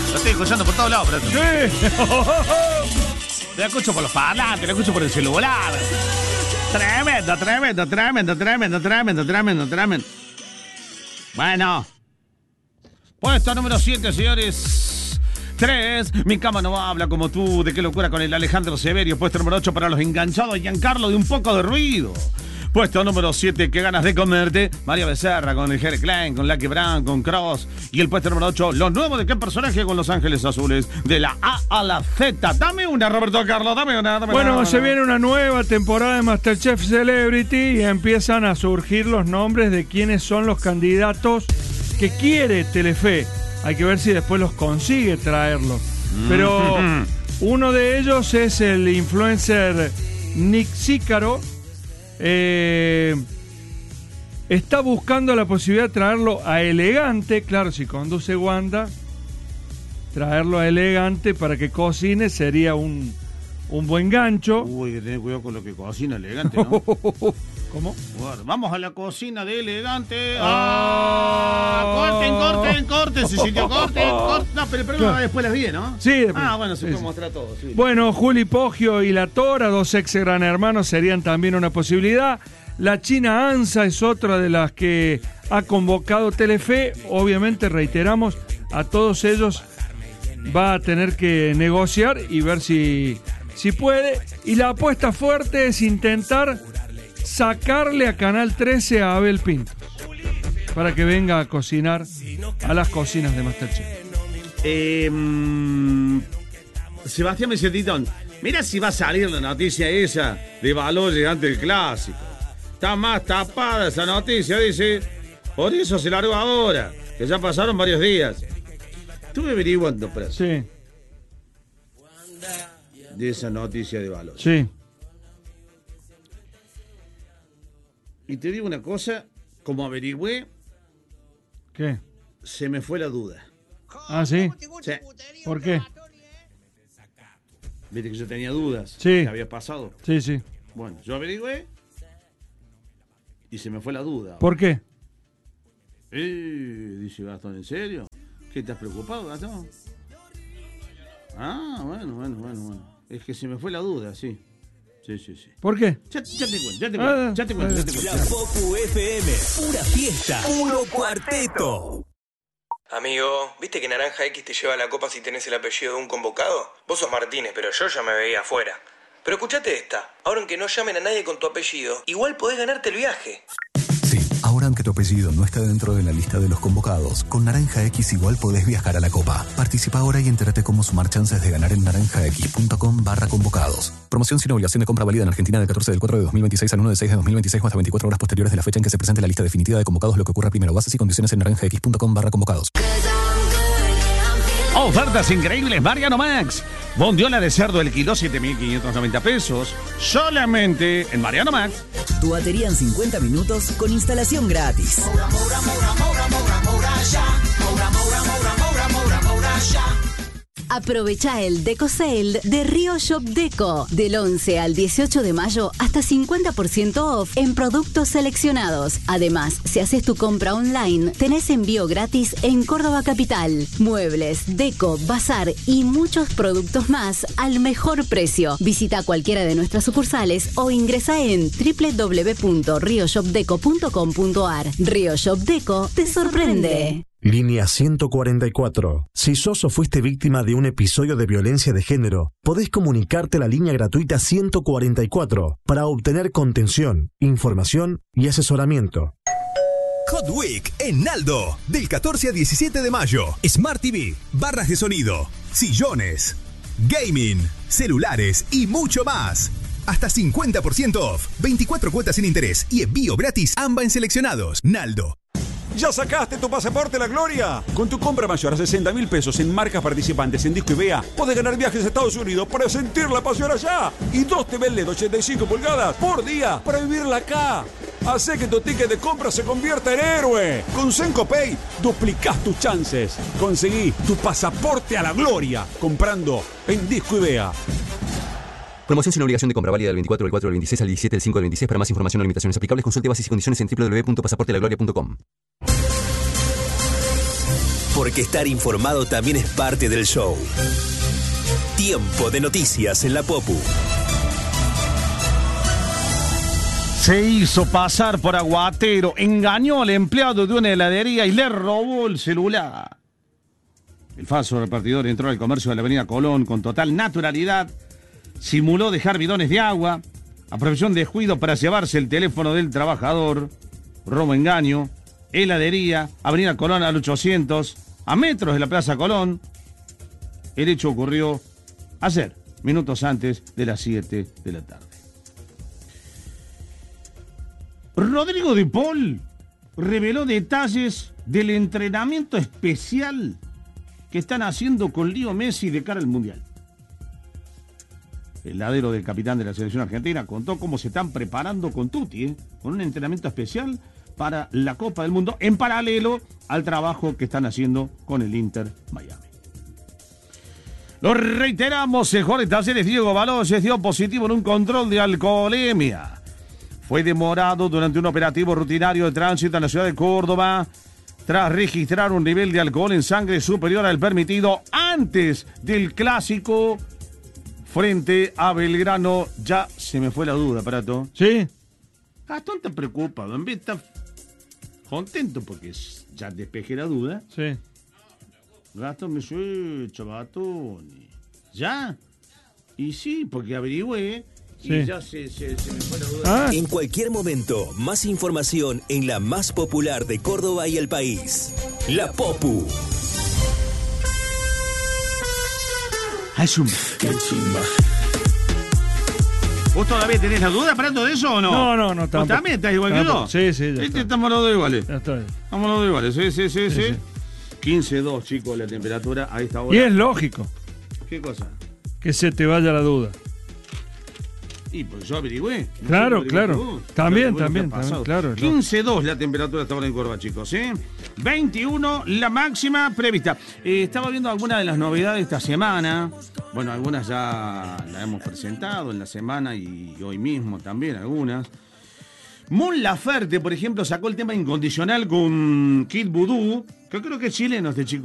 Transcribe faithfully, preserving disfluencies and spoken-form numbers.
Lo estoy escuchando por todos lados, pero... Sí. Lo escucho por los parlantes, lo escucho por el celular. Tremendo, tremendo, tremendo, tremendo, tremendo, tremendo, tremendo. Bueno. Puesto número siete, señores. tres. Mi cama no habla como tú. ¿De qué locura con el Alejandro Severio? Puesto número ocho para los enganchados. Giancarlo de un poco de ruido. Puesto número siete, qué ganas de comerte. María Becerra con el Jerry Klein, con Lucky Brown, con Cross. Y el puesto número ocho, los nuevos de qué personaje con Los Ángeles Azules. De la A a la Z. Dame una, Roberto Carlos, dame una. Dame Bueno, una, se viene una nueva temporada de MasterChef Celebrity y empiezan a surgir los nombres de quiénes son los candidatos que quiere Telefe. Hay que ver si después los consigue traerlos. Pero uno de ellos es el influencer Nick Sícaro. Eh, está buscando la posibilidad de traerlo a Elegante. Claro, si conduce Wanda, traerlo a Elegante para que cocine sería un, un buen gancho. Uy, hay que tener cuidado con lo que cocina Elegante, ¿no? ¿Cómo? Bueno, vamos a la cocina de Elegante. ¡Ah! ¡Corten, corten, corten! ¡Se sintió corten, corten! No, pero, pero Claro. después las vi, ¿no? Sí, después. Ah, bueno, se Sí, puede sí. mostrar todo. Sí. Bueno, Juli Poggio y La Tora, dos ex gran hermanos, serían también una posibilidad. La China Ansa es otra de las que ha convocado Telefe. Obviamente, reiteramos, a todos ellos va a tener que negociar y ver si, si puede. Y la apuesta fuerte es intentar sacarle a Canal trece a Abel Pintos para que venga a cocinar a las cocinas de MasterChef. Eh, mm, Sebastián Mesetitón, mira si va a salir la noticia esa de Valor llegante del clásico. Está más tapada esa noticia, dice. Por eso se largó ahora, que ya pasaron varios días. Estuve averiguando, pero Sí, de esa noticia de Valor. sí. Y te digo una cosa, como averigüé, ¿Qué? se me fue la duda. Ah, ¿sí? Sí. ¿Por qué? Viste que yo tenía dudas. Sí. ¿Qué había pasado? Sí, sí. Bueno, yo averigüé y se me fue la duda. ¿Por qué? Eh, dice Gastón, ¿en serio? ¿Qué, estás preocupado, Gastón? Ah, bueno, bueno, bueno, bueno. Es que se me fue la duda, sí. Sí, sí, sí. ¿Por qué? Ya, ya te cuento, ya te Ah, cuento, ya te cuento, ya te La cuento. Popu F M, pura fiesta, puro cuarteto. Amigo, ¿viste que Naranja X te lleva la copa si tenés el apellido de un convocado? Vos sos Martínez, pero yo ya me veía afuera. Pero escuchate esta, ahora aunque no llamen a nadie con tu apellido, igual podés ganarte el viaje. Sí, ahora aunque tu apellido no está dentro de la lista de los convocados, con Naranja X igual podés viajar a la Copa. Participa ahora y entérate cómo sumar chances de ganar en naranjax.com barra convocados. Promoción sin obligación de compra válida en Argentina del catorce del cuatro de dos mil veintiséis al uno del seis de dos mil veintiséis o hasta veinticuatro horas posteriores de la fecha en que se presente la lista definitiva de convocados, lo que ocurra primero. Bases y condiciones en naranjax.com barra convocados. Ofertas increíbles, Mariano Max. Bondiola de cerdo el kilo, siete mil quinientos noventa pesos. Solamente en Mariano Max. Tu batería en cincuenta minutos con instalación gratis. Aprovecha el Deco Sale de Río Shop Deco. Del once al dieciocho de mayo, hasta cincuenta por ciento off en productos seleccionados. Además, si haces tu compra online, tenés envío gratis en Córdoba Capital. Muebles, deco, bazar y muchos productos más al mejor precio. Visita cualquiera de nuestras sucursales o ingresa en doble u doble u doble u punto rio shop deco punto com punto a r. Río Shop Deco te sorprende. Línea ciento cuarenta y cuatro. Si sos o fuiste víctima de un episodio de violencia de género, podés comunicarte a la línea gratuita ciento cuarenta y cuatro para obtener contención, información y asesoramiento. Hot Week en Naldo, del catorce al diecisiete de mayo. Smart T V, barras de sonido, sillones, gaming, celulares y mucho más. Hasta cincuenta por ciento off, veinticuatro cuotas sin interés y envío gratis, ambas en seleccionados. Naldo. ¿Ya sacaste tu pasaporte a la gloria? Con tu compra mayor a sesenta mil pesos en marcas participantes en Disco y Vea, podés ganar viajes a Estados Unidos para sentir la pasión allá. Y dos T V L E D ochenta y cinco pulgadas por día para vivirla acá. Hacé que tu ticket de compra se convierta en héroe. Con Sencopay duplicás tus chances. Conseguí tu pasaporte a la gloria comprando en Disco y Vea. Promoción sin obligación de compra, válida del veinticuatro del cuatro del veintiséis al diecisiete del cinco del veintiséis. Para más información o limitaciones aplicables, consulte bases y condiciones en doble u doble u doble u punto pasaporte la gloria punto com. porque estar informado también es parte del show. Tiempo de noticias en la Popu. Se hizo pasar por aguatero, engañó al empleado de una heladería y le robó el celular. El falso repartidor entró al comercio de la avenida Colón con total naturalidad, simuló dejar bidones de agua, aprovechó un descuido para llevarse el teléfono del trabajador, robo, engaño, heladería, avenida Colón al ochocientos, a metros de la Plaza Colón. El hecho ocurrió ayer, minutos antes de las siete de la tarde. Rodrigo de Paul reveló detalles del entrenamiento especial que están haciendo con Leo Messi de cara al Mundial. El ladero del capitán de la selección argentina contó cómo se están preparando con Tuti, ¿eh? con un entrenamiento especial para la Copa del Mundo, en paralelo al trabajo que están haciendo con el Inter Miami. Lo reiteramos, el jugador de Talleres Diego Baloyes dio positivo en un control de alcoholemia. Fue demorado durante un operativo rutinario de tránsito en la ciudad de Córdoba tras registrar un nivel de alcohol en sangre superior al permitido antes del clásico frente a Belgrano. Ya se me fue la duda, Prato. ¿Sí? Gastón está preocupado, en vez está contento porque ya despejé la duda. Sí. Gastón me dice, chavatón, ¿ya? Y sí, porque averigüé. Sí. Y ya se, se, se me fue la duda. Ah. En cualquier momento, más información en la más popular de Córdoba y el país. La Popu. Es un... Qué chimba. ¿Vos todavía tenés la duda, Prato, de eso o no? No, no, no. ¿Vos también estás igual que yo? Sí, sí, ya este, Estamos los dos iguales. Ya estoy. Estamos los dos iguales, sí, sí, sí, sí. sí. quince dos, chicos, la temperatura a esta hora. Y es lógico. ¿Qué cosa? Que se te vaya la duda. Y pues yo averigüé. No claro, sé, claro. vos. También, Claro, también, también, claro. quince dos la temperatura hasta ahora en Córdoba, chicos, ¿eh? veintiuno la máxima prevista. Eh, estaba viendo algunas de las novedades de esta semana. Bueno, algunas ya las hemos presentado en la semana y hoy mismo también algunas. Mon Laferte, por ejemplo, sacó el tema Incondicional con Kid Voodoo, que creo que es chileno este chico.